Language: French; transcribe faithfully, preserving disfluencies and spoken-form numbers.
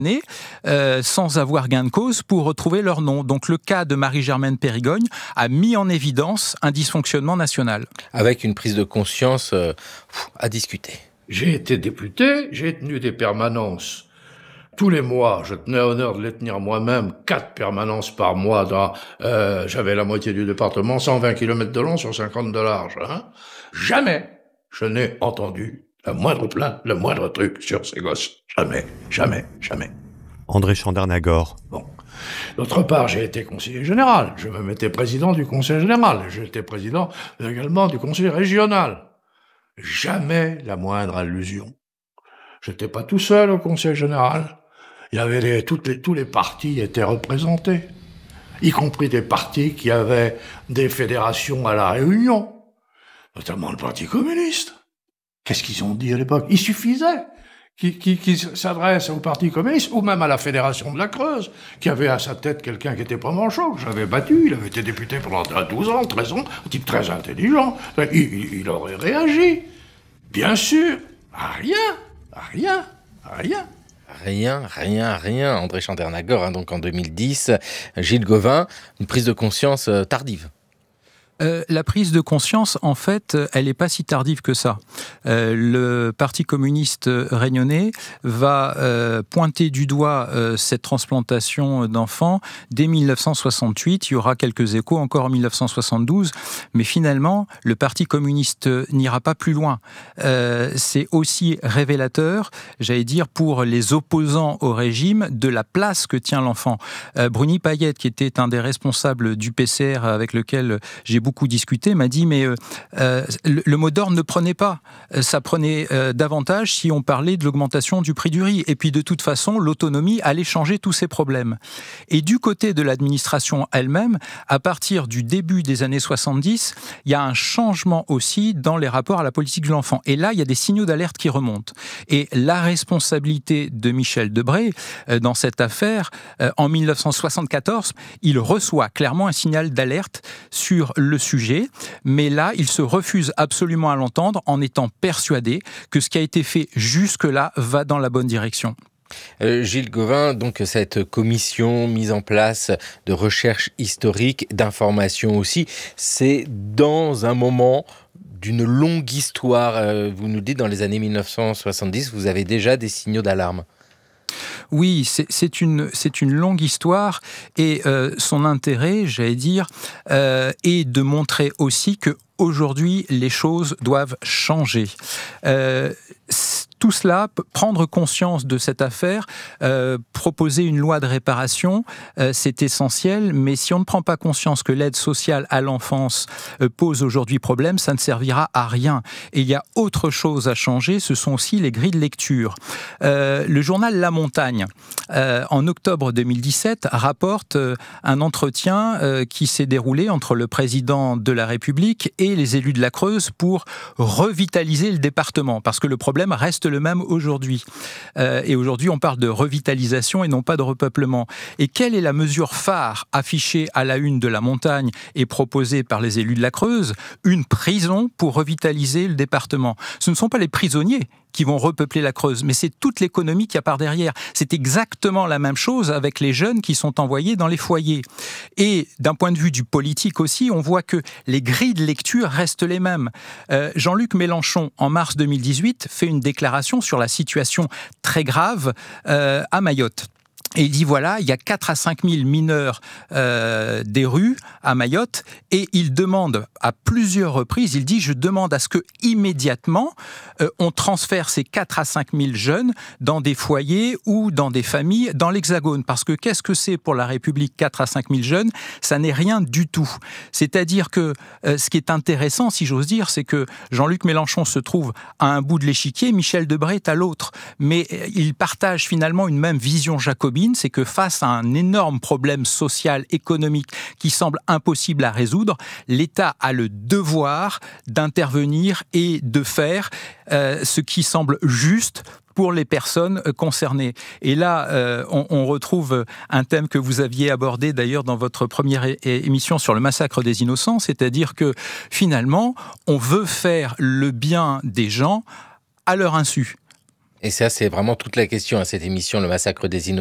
Euh, sans avoir gain de cause pour retrouver leur nom. Donc le cas de Marie-Germaine Périgogne a mis en évidence un dysfonctionnement national. Avec une prise de conscience euh, à discuter. J'ai été député, j'ai tenu des permanences. Tous les mois, je tenais à honneur de les tenir moi-même, quatre permanences par mois. Dans, euh, j'avais la moitié du département, cent vingt kilomètres de long sur cinquante de large. Hein. Jamais je n'ai entendu la moindre plainte, le moindre truc sur ces gosses. Jamais, jamais, jamais. André Chandernagor. Bon. D'autre part, j'ai été conseiller général. Je me mettais président du conseil général. J'étais président également du conseil régional. Jamais la moindre allusion. J'étais pas tout seul au conseil général. Il y avait les, toutes les, tous les partis étaient représentés. Y compris des partis qui avaient des fédérations à la Réunion. Notamment le Parti communiste. Qu'est-ce qu'ils ont dit à l'époque? Il suffisait qu'ils, qu'ils, qu'ils s'adressent au Parti communiste, ou même à la Fédération de la Creuse, qui avait à sa tête quelqu'un qui était pas manchot, que j'avais battu, il avait été député pendant douze ans, treize ans, un type très intelligent. Il, il, il aurait réagi. Bien sûr. À rien. À rien. À rien. Rien, rien, rien. André Chandernagor, hein, donc en deux mille dix, Gilles Gauvin, une prise de conscience euh, tardive. Euh, la prise de conscience, en fait, elle n'est pas si tardive que ça. Euh, le Parti communiste réunionnais va euh, pointer du doigt euh, cette transplantation d'enfants dès mille neuf cent soixante-huit. Il y aura quelques échos encore en mille neuf cent soixante-douze, mais finalement, le Parti communiste n'ira pas plus loin. Euh, c'est aussi révélateur, j'allais dire, pour les opposants au régime, de la place que tient l'enfant. Euh, Bruni Payette, qui était un des responsables du P C R avec lequel j'ai beaucoup beaucoup discuté, m'a dit mais euh, euh, le, le mot d'ordre ne prenait pas. Ça prenait euh, davantage si on parlait de l'augmentation du prix du riz. Et puis de toute façon, l'autonomie allait changer tous ces problèmes. Et du côté de l'administration elle-même, à partir du début des années soixante-dix, il y a un changement aussi dans les rapports à la politique de l'enfant. Et là, il y a des signaux d'alerte qui remontent. Et la responsabilité de Michel Debré euh, dans cette affaire, euh, en mille neuf cent soixante-quatorze, il reçoit clairement un signal d'alerte sur le sujet, mais là, il se refuse absolument à l'entendre en étant persuadé que ce qui a été fait jusque-là va dans la bonne direction. Euh, Gilles Gauvin, donc cette commission mise en place de recherche historique, d'information aussi, c'est dans un moment d'une longue histoire. Euh, vous nous dites, dans les années mille neuf cent soixante-dix, vous avez déjà des signaux d'alarme. Oui, c'est, c'est, une, c'est une longue histoire et euh, son intérêt, j'allais dire, euh, est de montrer aussi que aujourd'hui, les choses doivent changer. Euh, tout cela, prendre conscience de cette affaire, euh, proposer une loi de réparation, euh, c'est essentiel, mais si on ne prend pas conscience que l'aide sociale à l'enfance euh, pose aujourd'hui problème, ça ne servira à rien. Et il y a autre chose à changer, ce sont aussi les grilles de lecture. Euh, le journal La Montagne, euh, en octobre deux mille dix-sept, rapporte euh, un entretien euh, qui s'est déroulé entre le président de la République et les élus de la Creuse pour revitaliser le département, parce que le problème reste le même aujourd'hui. Euh, et aujourd'hui, on parle de revitalisation et non pas de repeuplement. Et quelle est la mesure phare affichée à la une de La Montagne et proposée par les élus de la Creuse? Une prison pour revitaliser le département. Ce ne sont pas les prisonniers qui vont repeupler la Creuse, mais c'est toute l'économie qui a par derrière. C'est exactement la même chose avec les jeunes qui sont envoyés dans les foyers. Et d'un point de vue du politique aussi, on voit que les grilles de lecture restent les mêmes. Euh, Jean-Luc Mélenchon, en mars deux mille dix-huit, fait une déclaration sur la situation très grave euh, à Mayotte. Et il dit, voilà, il y a quatre à cinq mille mineurs euh, des rues à Mayotte, et il demande à plusieurs reprises, il dit, je demande à ce que immédiatement euh, on transfère ces quatre à cinq mille jeunes dans des foyers ou dans des familles dans l'Hexagone. Parce que qu'est-ce que c'est pour la République, quatre à cinq mille jeunes? Ça n'est rien du tout. C'est-à-dire que euh, ce qui est intéressant, si j'ose dire, c'est que Jean-Luc Mélenchon se trouve à un bout de l'échiquier, Michel Debré est à l'autre. Mais euh, ils partagent finalement une même vision jacobine, c'est que face à un énorme problème social, économique qui semble impossible à résoudre, l'État a le devoir d'intervenir et de faire euh, ce qui semble juste pour les personnes concernées. Et là, euh, on, on retrouve un thème que vous aviez abordé d'ailleurs dans votre première é- émission sur le massacre des innocents, c'est-à-dire que finalement, on veut faire le bien des gens à leur insu. Et ça, c'est vraiment toute la question à cette émission, le massacre des Innocents.